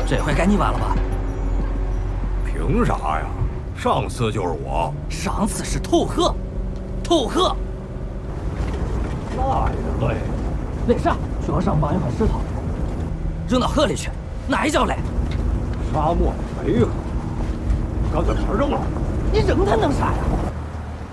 这回该你完了吧？ 凭啥呀？上次就是我。 上次是兔鹤，兔鹤。 那也累。 累啥？脚上绑一块石头，扔到河里去，那也叫累。 沙漠肥和，干脆把它扔了。 你扔它能啥呀？